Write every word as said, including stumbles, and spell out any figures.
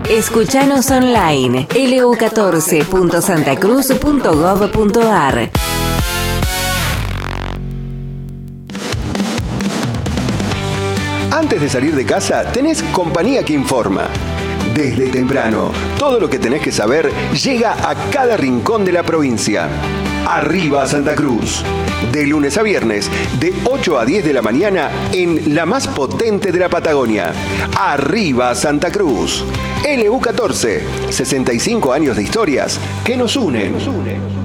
Escuchanos online l u catorce punto santa cruz punto gov punto ar. Antes de salir de casa, tenés Compañía que Informa. Desde temprano, todo lo que tenés que saber llega a cada rincón de la provincia. Arriba Santa Cruz. De lunes a viernes, de ocho a diez de la mañana, en la más potente de la Patagonia. Arriba Santa Cruz. L U catorce, sesenta y cinco años de historias que nos unen.